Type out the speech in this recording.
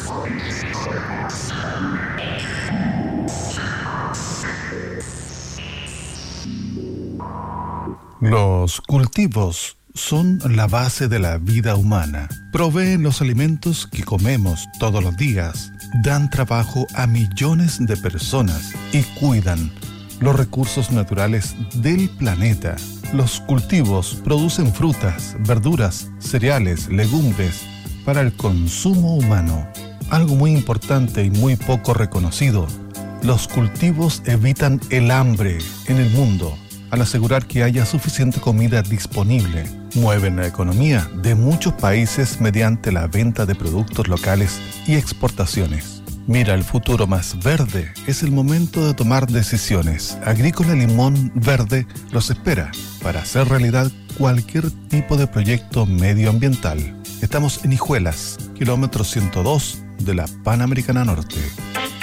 Los cultivos son la base de la vida humana. Proveen los alimentos que comemos todos los días, dan trabajo a millones de personas y cuidan los recursos naturales del planeta. Los cultivos producen frutas, verduras, cereales, legumbres para el consumo humano. Algo muy importante y muy poco reconocido: los cultivos evitan el hambre en el mundo al asegurar que haya suficiente comida disponible. Mueven la economía de muchos países mediante la venta de productos locales y exportaciones. Mira el futuro más verde. Es el momento de tomar decisiones. Agrícola Limón Verde los espera para hacer realidad cualquier tipo de proyecto medioambiental. Estamos en Hijuelas, kilómetro 102 de la Panamericana Norte.